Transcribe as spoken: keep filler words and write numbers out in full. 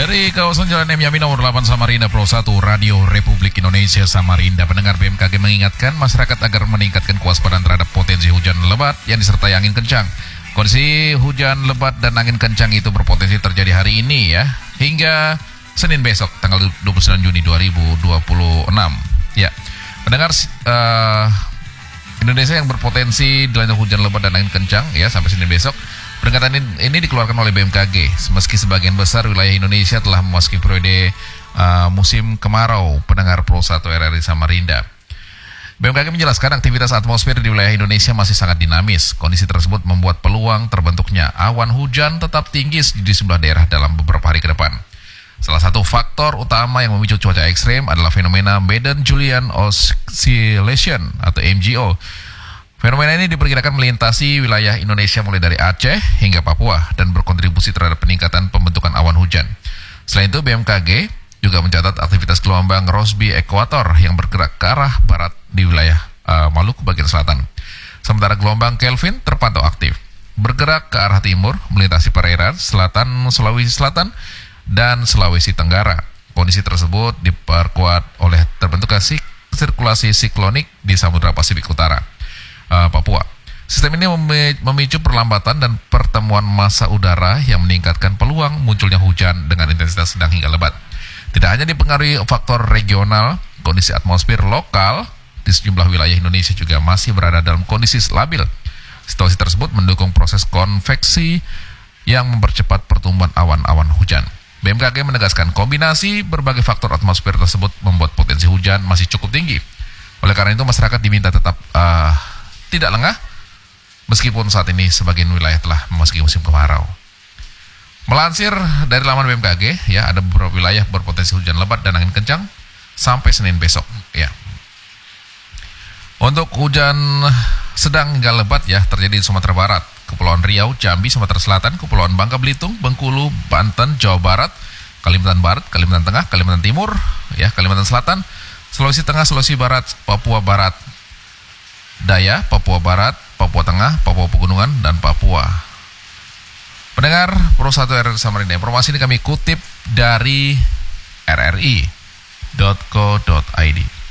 Dari kawasan Jalan M Yamin nomor delapan Samarinda Pro satu Radio Republik Indonesia Samarinda, pendengar B M K G mengingatkan masyarakat agar meningkatkan kewaspadaan terhadap potensi hujan lebat yang disertai angin kencang. Kondisi hujan lebat dan angin kencang itu berpotensi terjadi hari ini ya, hingga Senin besok tanggal dua puluh sembilan Juni dua ribu dua puluh enam. Ya, pendengar uh, Indonesia yang berpotensi dilanda hujan lebat dan angin kencang ya sampai Senin besok. Peringatan ini dikeluarkan oleh B M K G meski sebagian besar wilayah Indonesia telah memasuki periode uh, musim kemarau. Pendengar Pro satu R R I Samarinda, B M K G menjelaskan aktivitas atmosfer di wilayah Indonesia masih sangat dinamis. Kondisi tersebut membuat peluang terbentuknya awan hujan tetap tinggi di sejumlah daerah dalam beberapa hari ke depan. Salah satu faktor utama yang memicu cuaca ekstrem adalah fenomena Madden-Julian Oscillation atau M J O. Fenomena ini diperkirakan melintasi wilayah Indonesia mulai dari Aceh hingga Papua dan berkontribusi terhadap peningkatan pembentukan awan hujan. Selain itu, B M K G juga mencatat aktivitas gelombang Rossby ekuator yang bergerak ke arah barat di wilayah uh, Maluku bagian selatan. Sementara gelombang Kelvin terpantau aktif, bergerak ke arah timur, melintasi perairan selatan Sulawesi Selatan dan Sulawesi Tenggara. Kondisi tersebut diperkuat oleh terbentuknya sirkulasi siklonik di Samudra Pasifik Utara. Papua. Sistem ini memicu perlambatan dan pertemuan massa udara yang meningkatkan peluang munculnya hujan dengan intensitas sedang hingga lebat. Tidak hanya dipengaruhi faktor regional, kondisi atmosfer lokal di sejumlah wilayah Indonesia juga masih berada dalam kondisi labil. Situasi tersebut mendukung proses konveksi yang mempercepat pertumbuhan awan-awan hujan. B M K G menegaskan kombinasi berbagai faktor atmosfer tersebut membuat potensi hujan masih cukup tinggi. Oleh karena itu masyarakat diminta tetap uh, tidak lengah, meskipun saat ini sebagian wilayah telah memasuki musim kemarau. Melansir dari laman B M K G, ya ada beberapa wilayah berpotensi hujan lebat dan angin kencang sampai Senin besok. Ya. Untuk hujan sedang hingga lebat ya terjadi di Sumatera Barat, Kepulauan Riau, Jambi, Sumatera Selatan, Kepulauan Bangka Belitung, Bengkulu, Banten, Jawa Barat, Kalimantan Barat, Kalimantan Tengah, Kalimantan Timur, ya Kalimantan Selatan, Sulawesi Tengah, Sulawesi Barat, Papua Barat Daya, Papua Barat, Papua Tengah, Papua Pegunungan, dan Papua. Pendengar Pro satu R R I Samarinda, informasi ini kami kutip dari r r i dot co dot i d.